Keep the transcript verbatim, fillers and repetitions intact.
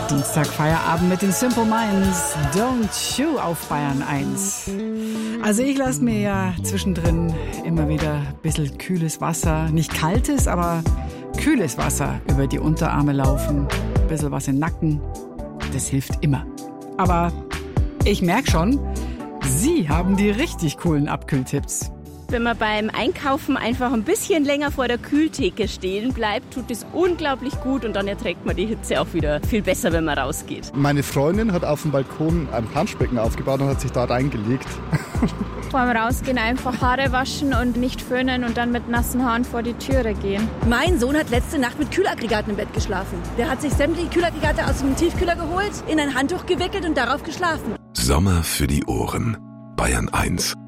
Dienstag Feierabend mit den Simple Minds. Don't you auf Bayern eins. Also ich lasse mir ja zwischendrin immer wieder ein bisschen kühles Wasser, nicht kaltes, aber kühles Wasser über die Unterarme laufen. Ein bisschen was im Nacken. Das hilft immer. Aber ich merke schon, Sie haben die richtig coolen Abkühltipps. Wenn man beim Einkaufen einfach ein bisschen länger vor der Kühltheke stehen bleibt, tut es unglaublich gut und dann erträgt man die Hitze auch wieder viel besser, wenn man rausgeht. Meine Freundin hat auf dem Balkon ein Planschbecken aufgebaut und hat sich da reingelegt. Vor dem Rausgehen einfach Haare waschen und nicht föhnen und dann mit nassen Haaren vor die Türe gehen. Mein Sohn hat letzte Nacht mit Kühlaggregaten im Bett geschlafen. Der hat sich sämtliche Kühlaggregate aus dem Tiefkühler geholt, in ein Handtuch gewickelt und darauf geschlafen. Sommer für die Ohren. Bayern eins.